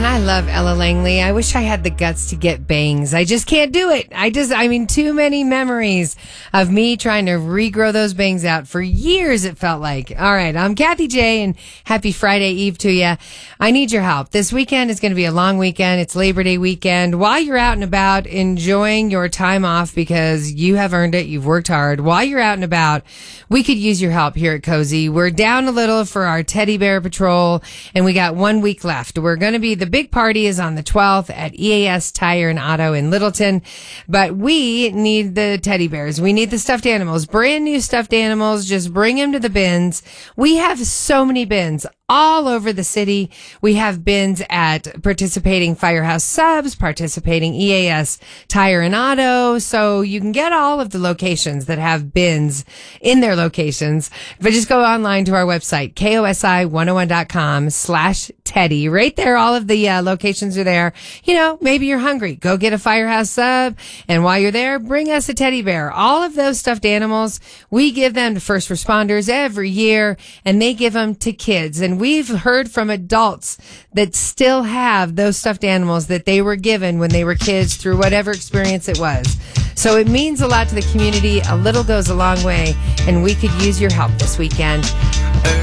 Man, I love Ella Langley. I wish I had the guts to get bangs. I just can't do it. Too many memories of me trying to regrow those bangs out for years, it felt like. All right, I'm Kathy J, and happy Friday Eve to you. I need your help. This weekend is going to be a long weekend. It's Labor Day weekend. While you're out and about enjoying your time off because you have earned it, you've worked hard, while you're out and about, we could use your help here at Cozy. We're down a little for our teddy bear patrol, and we got 1 week left. We're going to the big party is on the 12th at EAS Tire and Auto in Littleton, but we need the teddy bears. We need the stuffed animals, brand new stuffed animals. Just bring them to the bins. We have so many bins all over the city. We have bins at participating Firehouse Subs, participating EAS Tire and Auto. So you can get all of the locations that have bins in their locations. But just go online to our website, kosi101.com/Teddy. Right there, all of the locations are there. You know, maybe you're hungry. Go get a Firehouse Sub. And while you're there, bring us a teddy bear. All of those stuffed animals, we give them to first responders every year, and they give them to kids. And we've heard from adults that still have those stuffed animals that they were given when they were kids through whatever experience it was. So it means a lot to the community. A little goes a long way, and we could use your help this weekend.